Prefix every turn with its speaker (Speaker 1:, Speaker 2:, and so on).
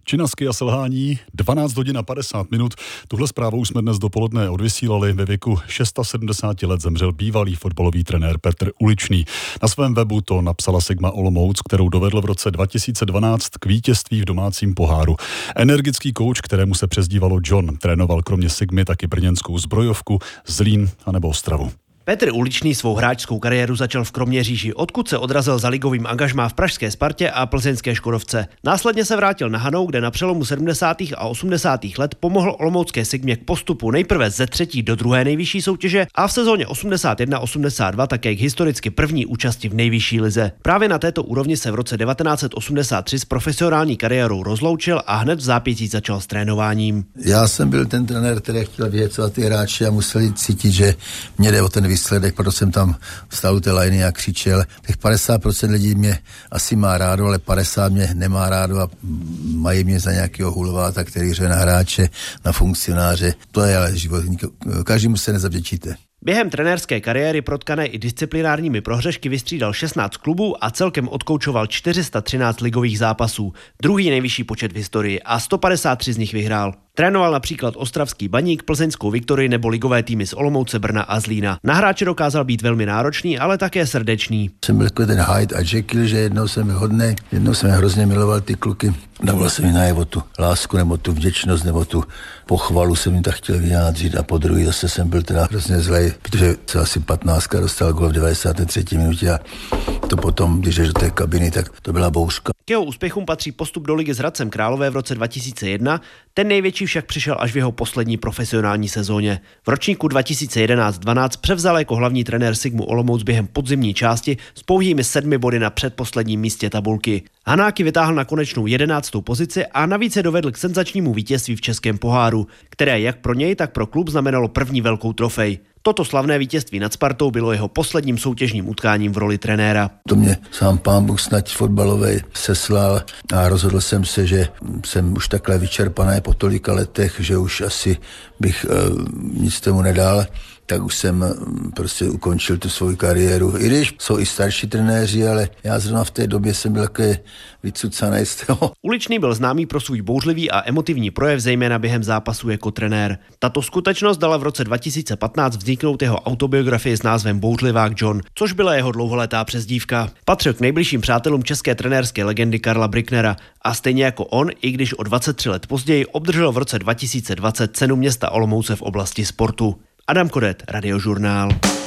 Speaker 1: Činasky a selhání 12 hodin a 50 minut. Tuhle zprávu jsme dnes dopoledne odvysílali. Ve věku 76 let zemřel bývalý fotbalový trenér Petr Uličný. Na svém webu to napsala Sigma Olomouc, kterou dovedl v roce 2012 k vítězství v domácím poháru. Energický kouč, kterému se přezdívalo John, trénoval kromě Sigmy taky brněnskou Zbrojovku, Zlín a nebo Ostravu.
Speaker 2: Petr Uličný svou hráčskou kariéru začal v Kroměříži, odkud se odrazil za ligovým angažmá v pražské Spartě a plzeňské Škodovce. Následně se vrátil na Hanou, kde na přelomu 70. a 80. let pomohl olomoucké Sigmě k postupu nejprve ze třetí do druhé nejvyšší soutěže a v sezóně 81-82 také k historicky první účasti v nejvyšší lize. Právě na této úrovni se v roce 1983 s profesionální kariérou rozloučil a hned v zápětí začal s trénováním.
Speaker 3: Já jsem byl ten trenér, který chtěl vyhecovat ty hráči a museli cítit, že mě jde o ten výsledek, proto jsem tam vstal u té lajny a křičel. Těch 50% lidí mě asi má rádo, ale 50% mě nemá rádo a mají mě za nějakého hulváta, který hře na hráče, na funkcionáře. To je ale život. Každému se nezavděčíte.
Speaker 2: Během trenérské kariéry protkané i disciplinárními prohřešky vystřídal 16 klubů a celkem odkoučoval 413 ligových zápasů, druhý nejvyšší počet v historii, a 153 z nich vyhrál. Trénoval například ostravský Baník, plzeňskou Viktorii nebo ligové týmy z Olomouce, Brna a Zlína. Na hráče dokázal být velmi náročný, ale také srdečný.
Speaker 3: Jsem byl takový ten Hyde a Jekyll, že jednou jsem byl hodnej, jednou jsem hrozně miloval ty kluky. Dával jsem mi najevo tu lásku nebo tu vděčnost nebo tu pochvalu jsem mi tak chtěl vyjádřit a po druhý zase jsem byl teda hrozně zlej, protože se asi 15 dostal gól v 93. minutě a to potom, když jdeš do té kabiny, tak to byla bouřka.
Speaker 2: K jeho úspěchům patří postup do ligy s Hradcem Králové v roce 2001, ten největší však přišel až v jeho poslední profesionální sezóně. V ročníku 2011-12 převzal jako hlavní trenér Sigmu Olomouc během podzimní části s pouhými 7 body na předposledním místě tabulky. Hanáky vytáhl na konečnou 11. pozici a navíc je dovedl k senzačnímu vítězství v českém poháru, které jak pro něj, tak pro klub znamenalo první velkou trofej. Toto slavné vítězství nad Spartou bylo jeho posledním soutěžním utkáním v roli trenéra.
Speaker 3: To mě sám pán Bůh snad fotbalovej seslal a rozhodl jsem se, že jsem už takhle vyčerpaný po tolika letech, že už asi bych nic tomu nedal. Tak už jsem prostě ukončil tu svou kariéru. I když jsou i starší trenéři, ale já zrovna v té době jsem byl takový vycucanej z toho.
Speaker 2: Uličný byl známý pro svůj bouřlivý a emotivní projev, zejména během zápasů jako trenér. Tato skutečnost dala v roce 2015 vzniknout jeho autobiografii s názvem Bouřlivák John, což byla jeho dlouholetá přezdívka. Patřil k nejbližším přátelům české trenérské legendy Karla Bricknera a stejně jako on, i když o 23 let později, obdržel v roce 2020 cenu města Olomouce v oblasti sportu. Adam Kodet, Radiožurnál.